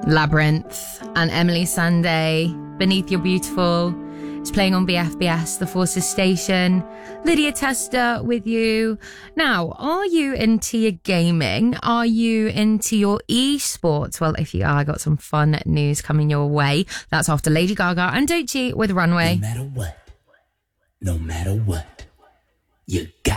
Labyrinth, and Emily Sandé, Beneath Your Beautiful. It's playing on BFBS, The Forces Station. Lydia Tester with you. Now, are you into your gaming? Are you into your esports? Well, if you are, I got some fun news coming your way. That's after Lady Gaga and Doechii with Runway. No matter what, you got